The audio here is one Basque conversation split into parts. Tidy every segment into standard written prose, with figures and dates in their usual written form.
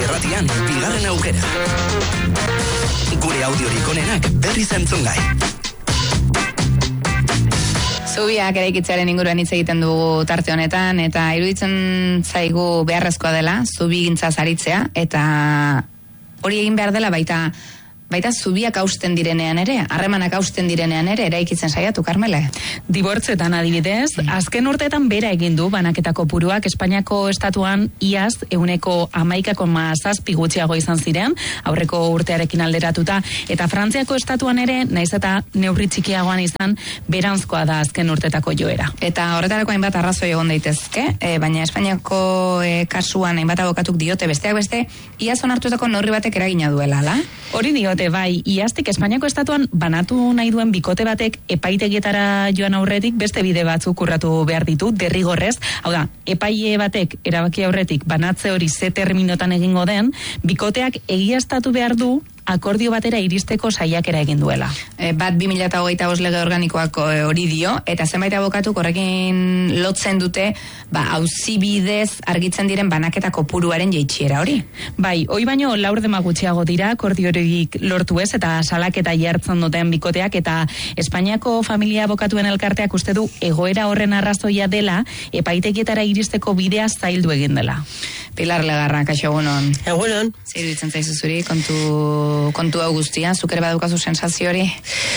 Irratian, bigarren aukera. Gure audiorik onenak berriz entzungai. Zubiak eraikitzearen inguruan hitz egiten dugu tarte honetan, eta iruditzen zaigu beharrezkoa dela, zubigintzaz aritzea, eta hori egin behar dela baita zubiak hausten direnean ere, harremanak hausten direnean ere, eraikitzen saiatu, Karmele? Dibortzetan adibidez, azken urteetan bera egin du banaketako kopuruak. Espainiako estatuan iaz 11,7% gutxiago izan ziren, aurreko urtearekin alderatuta, eta Frantziako estatuan ere, naiz eta neurri txikiagoan izan, beranzkoa da azken urtetako joera. Eta horretarako hainbat arrazoi egon daitezke, baina Espainiako kasuan hainbat abokatuk diote, besteak beste, iaz onartutako neurri batek eragina duela, ala? Hori diote, bai, iaztik Espainiako estatuan banatu nahi duen bikote batek epaitegietara joan aurretik beste bide batzuk urratu behar ditu, derrigorrez. Hau da, epaile batek erabaki aurretik banatze hori ze terminotan egingo den, bikoteak egiaztatu behar du akordio batera iristeko saiakera egin duela. Bat 2025 lege organikoak hori dio, eta zenbait abokatuk horrekin lotzen dute, auzi bidez argitzen diren banaketa kopuruaren jaitsiera hori. Bai, hoi baino laurdema gutxiago dira akordiorik lortu ez, eta salaketa jartzen duten bikoteak, eta Espainiako familia abokatuen elkarteak uste du egoera horren arrazoia dela, epaitegietara iristeko bidea zaildu egin dela. Pilar Legarra, kaixo egunon. Egunon. Zer iruditzen zaizu zuri, kontu hau guztia, zuk ere badukazu sensazio hori?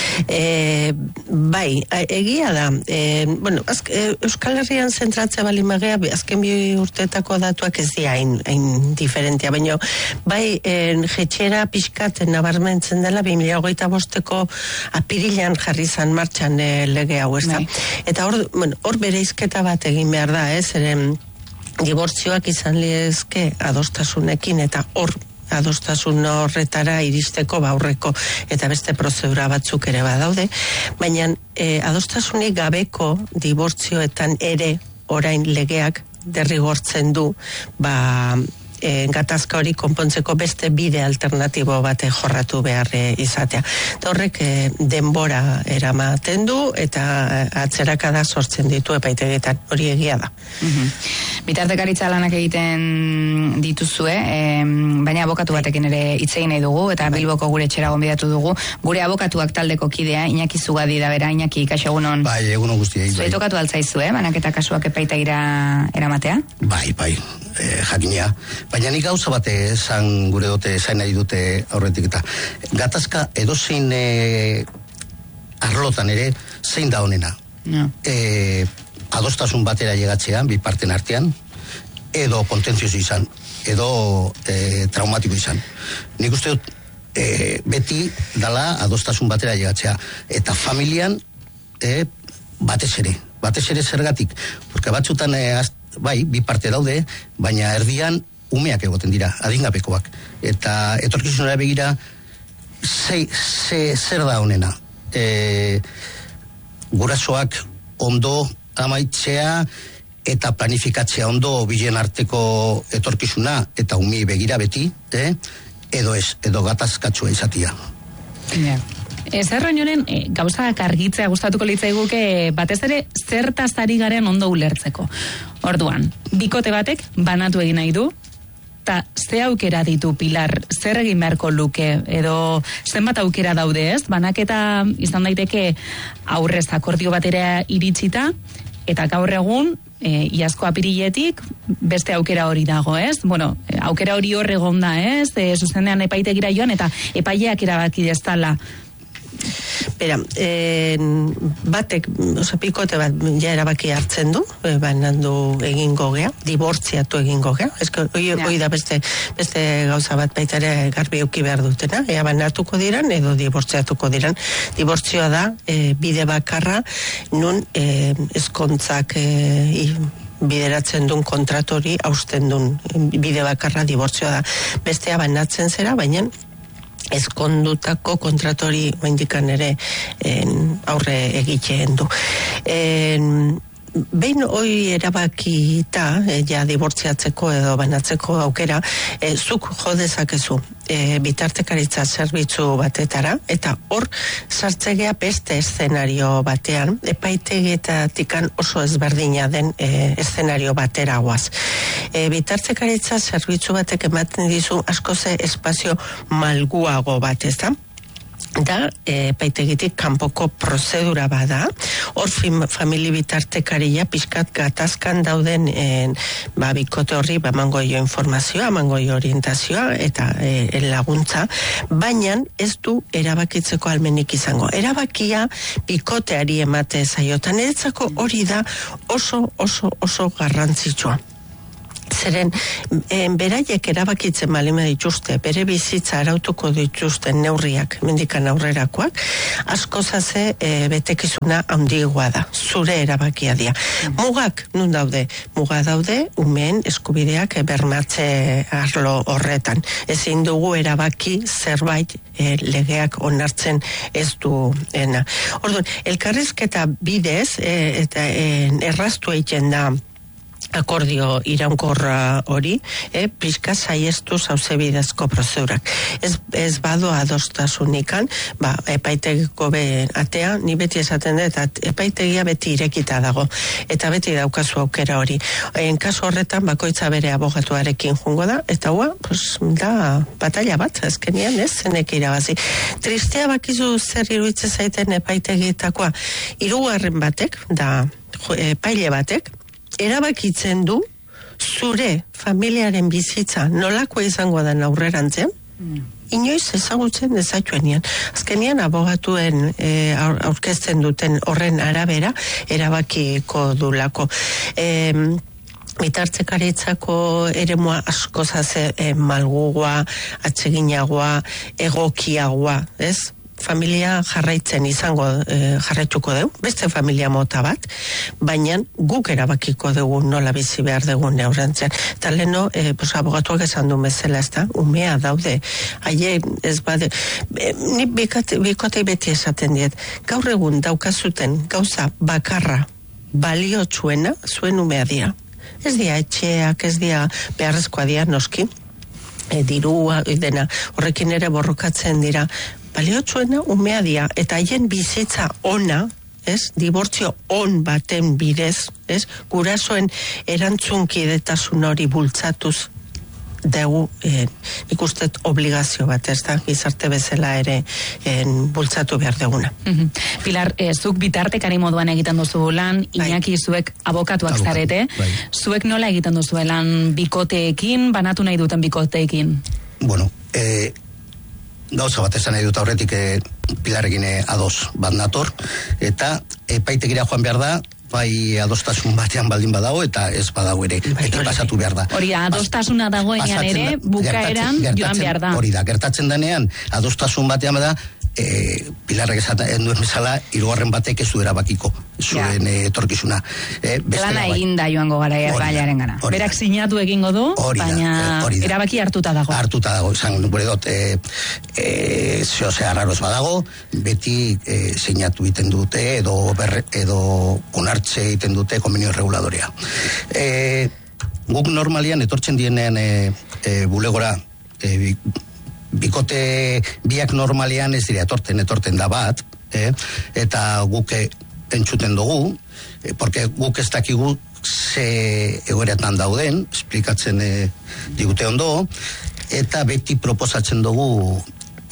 Bai, egia da. Euskal Herrian zentratze bali magea, azken bi urteetako datuak ez dira hain diferentia, baina bai jetxera pixkat nabarmentzen dela 2025ko apirilean jarri zan martxan lege hau, ez da? Eta hor bereizketa bat egin behar da, eren dibortzioak izan liezke adostasunekin, eta hor adostasun horretara iristeko aurreko eta beste prozedura batzuk ere badaude, baina adostasunik gabeko dibortzioetan ere orain legeak derrigortzen du gatazka hori konpontzeko beste bide alternatibo bate jorratu behar izatea. Eta horrek denbora eramaten du eta atzerakada sortzen ditu epaitegetan, hori egia da. Bitartekaritza lanak egiten dituzue, baina abokatu batekin ere hitz egin nahi dugu, eta Bilboko gure etxera gonbidatu dugu. Gure abokatuak taldeko kidea, Iñaki Zugadi da bera. Iñaki, kaixo egunon. Bai, egunon guztiei. Zuei tokatu altzaizu, banaketa kasuak epaitegira eramatea? Bai, jakinea. Baina nik gauza bate esan gure dute, esan nahi dute aurretik eta gatazka edozein arlotan ere zein da honena. No. Adostasun batera llegatzean, bi parten artean, edo kontentzioso izan, edo traumatiko izan. Nik uste dut beti dala adostasun batera llegatzea. Eta familian batez ere zergatik. Porque batzutan bai, bi parte daude, baina erdian umeak egoten dira, adingabekoak. Eta etorkizunera begira, zer da honena? Gurasoak ondo amaitzea eta planifikatzea ondo bilen arteko etorkizuna eta umi begira beti, edo ez, edo gatazkatsua izatia. Zerroinoren gauzak argitzea gustatuko litzaiguke batez ere zertaz ari garen ondo ulertzeko. Orduan, bikote batek banatu egin nahi du, eta ze aukera ditu, Pilar, zer egin beharko luke, edo zenbat aukera daude ez? Banaketa izan daiteke aurrez akordio batera iritsita, eta gaur egun, iazko apiriletik, beste aukera hori dago, ez? Bueno, aukera hori hor egon da, ez? Zuzenean epaitegira joan, eta epaileak erabaki dezala. Bera, batek, pikote bat ja erabaki hartzen du, banandu egingo gea, dibortziatu egingo gea, hoi da beste gauza bat baita ere garbi euki behar dutena, ea banatuko diran edo dibortziatuko diran. Dibortzioa da, bide bakarra, nun ezkontzak bideratzen duen kontratori hausten duen bide bakarra dibortzioa da. Bestea banatzen zera, baina ezkondutako kontratori oindikan ere aurre egiteen du. behin hoi erabakita, ja dibortziatzeko edo banatzeko aukera, zuk jo dezakezu bitartekaritza zerbitzu batetara, eta hor sartzegea beste eszenario batean, epaitegetatik oso ezberdina den eszenario batera guaz. Bitartekaritza zerbitzu batek ematen dizu asko ze espazio malguago bat, ez da? Da, epaitegitik kanpoko prozedura bada, hor famili bitartekaria pixkat gatazkan dauden bikote horri emango jo informazioa, emango jo orientazioa eta laguntza, baina ez du erabakitzeko almenik izango. Erabakia bikoteari emate zaiotan, eretzako hori da oso garrantzitsua. Zeren, beraiek erabakitzen balima dituzte, bere bizitza arautuko dituzten neurriak, mendikan aurrerakoak, asko zaze betekizuna handigoa da, zure erabakia dia. Mugak, nun daude? Muga daude, umeen eskubideak bermatze arlo horretan. Ezin dugu erabaki zerbait legeak onartzen ez duena. Orduan, elkarrizketa bidez, eta erraztu egiten da, akordio iraunkorra hori, pixka saiestu zauzebidezko prozedurak. Ez bado adostasunikan, epaitegiko atea, ni beti esaten dut, epaitegia beti irekita dago, eta beti daukazu aukera hori. Kasu horretan, bakoitza bere abogatuarekin jungo da, eta da batalla bat, azkenian, zenek irabazi. Tristea bakizu zer iruitze zaiten epaitegitakoa, hirugarren batek, da epaile batek, erabakitzen du zure familiaren bizitza nolako izango da aurrerantzen, inoiz ezagutzen dezatuenean. Azkenean abogatuen aurkezten duten horren arabera erabakiko dulako. Bitartekaritzako eremua asko zaze malgugoa, atseginagoa, egokiagoa, ez? Familia jarraitzen jarraituko dugu, beste familia mota bat, baina guk erabakiko dugu nola bizi behar dugu neurrentzen. Eta leheno, abogatuak esan du bezala, ez da, umea daude, aie ez bade, ni bikotei beti esaten diet, gaur egun daukazuten gauza bakarra baliotsuena zuen umea dira. Ez dia etxeak, ez dia beharrezkoa dira noski, dirua, dena, horrekin ere borrokatzen dira, baliotsuena umea dia, eta haien bizitza ona, dibortzio on baten bidez, gurasoen erantzunkidetasun hori bultzatuz dugu, ikustet obligazio bat, ez da, gizarte bezala ere bultzatu behar duguna. Pilar, zuk bitartekari moduan egiten duzu lan, Iñaki zuek abokatuak zarete, zuek nola egiten duzu lan bikoteekin, banatu nahi duten bikoteekin? Bueno, gauza bat esan nahi dut aurretik Pilarrekin ados bat nator, eta epaitegira joan behar da, bai adostasun batean baldin badago, eta ez badago ere, beti pasatu behar da. Hori da, adostasuna dagoenean ere, bukaeran joan behar da. Hori da, gertatzen denean, adostasun batean bada, Pilarrek esaten duen bezala, hirugarren batek ez du erabakiko zuen etorkizuna. Lana eginda joango gara erbailaren gana. Berak sinatu egingo du, baina erabaki hartuta dago. Hartuta dago, izan gure dut, zehose arraroz badago, beti sinatu egiten dute, edo onartze egiten dute konbenio reguladorea. Guk normalian etortzen dienean bulegora, bikote biak normalean ez dira etorten da bat, eta guk entzuten dugu, porque guk ez dakigu ze egoeretan dauden, esplikatzen digute ondo, eta beti proposatzen dugu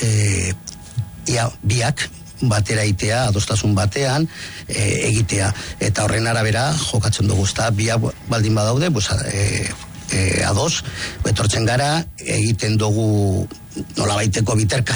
biak batera itea, adostasun batean egitea, eta horren arabera jokatzen dugu, eta biak baldin badaude, ados, etortzen gara, egiten dugu nolabaiteko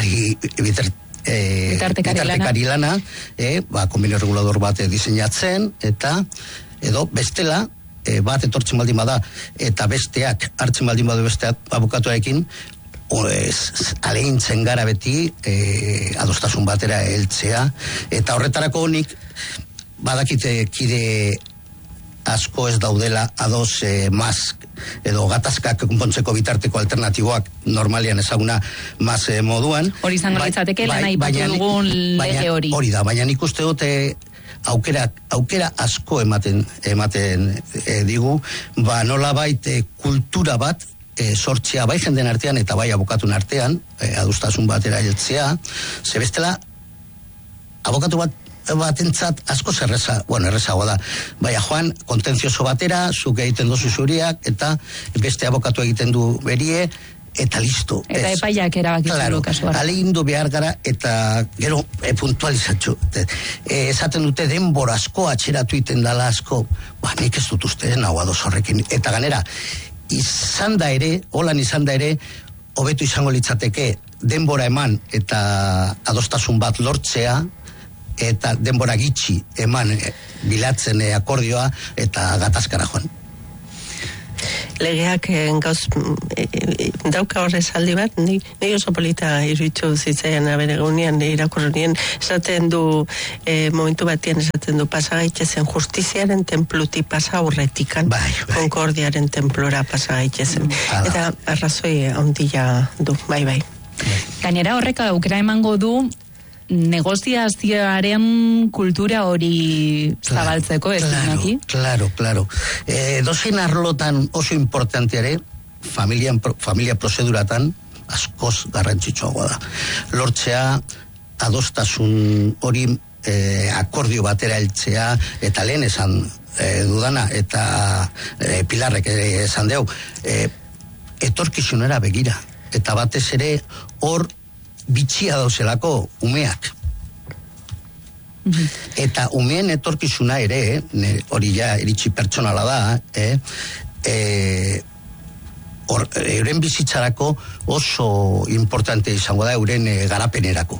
bitartekari lana, konbenio regulador bat diseinatzen, eta edo bestela, bat etortzen baldin bada, eta besteak hartzen baldin badu besteak abokatuarekin, alegintzen gara beti adostasun batera heltzea, eta horretarako honik badakite kide asko ez daudela ados edo gatazkak konpontzeko bitarteko alternatiboak normalian ezaguna moduan. Hori izango litzateke lana ipatu dugun lege hori. Hori da, baina nik uste dute aukera asko ematen digu, nolabait kultura bat sortzea bai jenden artean eta bai abokatun artean, adostasun batera heltzea, ze bestela abokatu batentzat asko errezago da. Baina joan, kontentzioso batera, zuk egiten dozu zuriak, eta beste abokatu egiten du berie, eta listo. Eta epaiak erabakitzen du kasuan. Alegindu behar gara, eta gero puntualizatxo. Esaten dute denbora asko, atxeratu iten dala asko, nik ez dut uste, nago ados horrekin. Eta ganera, holan izan da ere, hobetu izango litzateke denbora eman eta adostasun bat lortzea, eta denbora gitxi eman bilatzen akordioa eta gatazkara joan. Legeak gauz dauka horrez aldi bat, ni oso polita iruditu zitzaian aberegunean irakurrunien, esaten du momentu batien esaten du pasagaitzezen justiziaren templuti pasa aurretikan, konkordiaren templora pasagaitzezen. Eta arrazoi handia du, bai. Gainera horrek aukera emango du negoziazioaren kultura hori zabaltzeko, ez dinaki? Claro. Dozein arlotan oso importante ere, familia prozeduratan askoz garrantzitsuagoa da. Lortzea adostasun hori akordio batera heltzea, eta lehen esan dudana, eta Pilarrek esan deu, etorkizunera begira, eta batez ere hor bitxia dauzelako umeak. Eta umeen etorkizuna ere, hori ja iritsi pertsonala da, euren bizitzarako oso importante izango da euren garapenerako.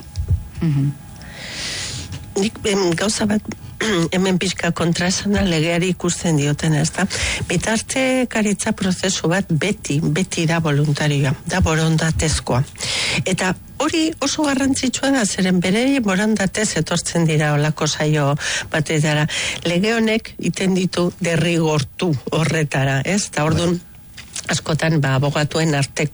Nik gauza bat hemen pixka kontraesana legeari ikusten dioten, ez da? Bitartekaritza prozesu bat beti da voluntarioa, da borondatezkoa. Eta hori oso garrantzitsua da, zeren bere borondatez etortzen dira olako saio batetara. Lege honek iten ditu derrigortu horretara, ez? Eta orduan askotan abogatuen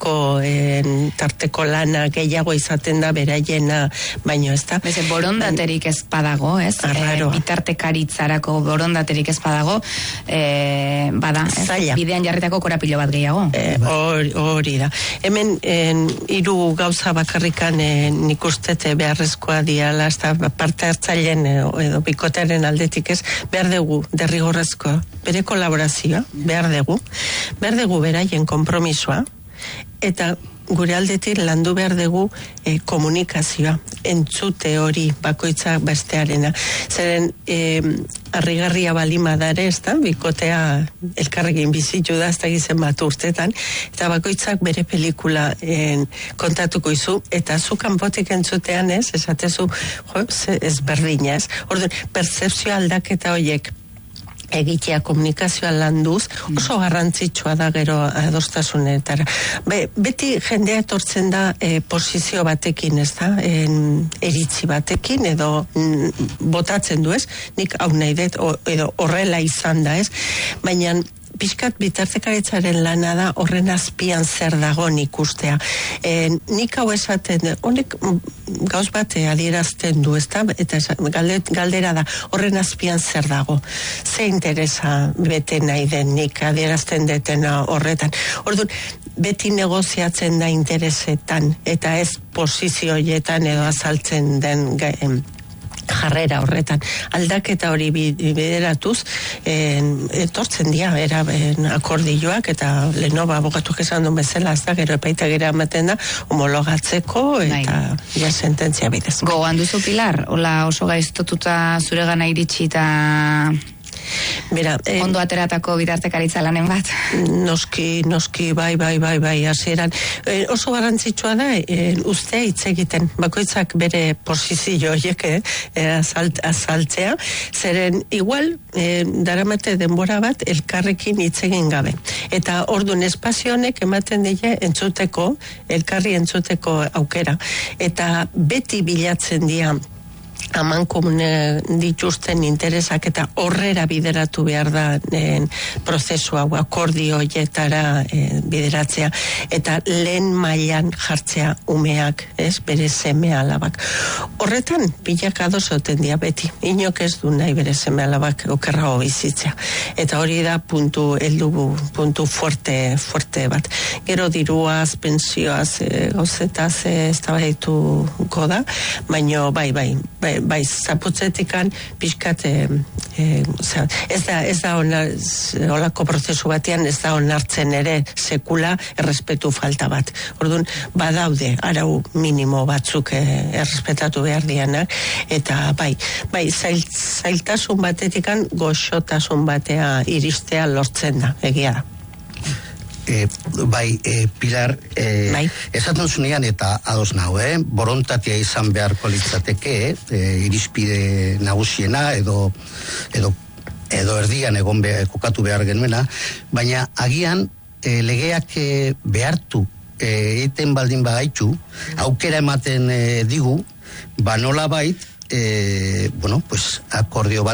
tarteko lana gehiago izaten da beraiena, baino ez da. Borondaterik ez badago, ez? Bitartekaritzarako borondaterik ez badago, bada, ez? Bidean jarritako korapilo bat gehiago. Hori da. Hemen, 3 gauza bakarrikan nik ustete beharrezkoa diala, ez da, parte hartzaileen edo bikotearen aldetik ez, behar dugu derrigorrezkoa, bere kolaborazioa, behar dugu beraien konpromisoa, eta gure aldetik landu behar dugu komunikazioa, entzute hori bakoitzak bestearena. Zeren, harrigarria balima dare, ez da, bikotea elkarrekin bizitu da, ez da gizen bat urtetan, eta bakoitzak bere pelikula kontatuko izu, eta zu kanpotik entzutean ez, esatezu, ez berdina ez. Orduan, pertzepzio aldaketa horiek egitea komunikazioa landuz, oso garrantzitsua da gero adostasunetara. Beti jendea etortzen da posizio batekin, ez da, eritzi batekin, edo botatzen du, ez? Nik hau nahi dut, edo horrela izan da, ez? Baina pixkat bitartekaritzaren lana da horren azpian zer dago nik ustea. Nik hau esaten, honek gauz bat adierazten du, ezta? Eta galdera da, horren azpian zer dago. Ze interesa bete nahi den nik adierazten detena horretan. Orduan, beti negoziatzen da interesetan, eta ez posizioietan edo azaltzen den jarrera horretan. Aldaketa hori bideratuz etortzen dira akordioak, eta lehenoba abogatuak esan duen bezala, ez da, gero epaitegira ematen da homologatzeko eta sententzia bidez. Gogoan duzu, Pilar, hola oso gaiztotuta zure gana iritsi eta ondo ateratako bitartekaritza lanen bat? Noski, bai, hasieran. Oso garrantzitsua da, ustea hitz egiten, bakoitzak bere posizio horiek azaltzea, zeren igual, daramate denbora bat, elkarrekin hitz egin gabe. Eta orduan espazio honek ematen dira elkarri entzuteko aukera. Eta beti bilatzen dira aman komune dituzten interesak eta horrera bideratu behar da prozesu hau, akordio hoietara bideratzea, eta lehen mailan jartzea umeak, bere seme alabak. Horretan, pilak adosoten dia beti, inok ez du nahi bere seme alabak okerrago bizitzea, eta hori da puntu fuerte bat. Gero diruaz, pensioaz, gauzetaz eztabaidatuko da, baino bai, zaputzetikan pixkat ez da olako prozesu batean ez da onartzen ere sekula errespetu falta bat. Orduan, badaude arau minimo batzuk errespetatu behar dianak, eta bai, zailtasun batetikan goxotasun batea iristea lortzen da, egia da. Pilar, esaten zunean eta ados nago, borontatea izan beharko litzateke, irizpide nagusiena edo erdian kokatu behar genuena, baina agian legeak behartu egiten baldin bagaitu, aukera ematen digu, nola bait, akordio bat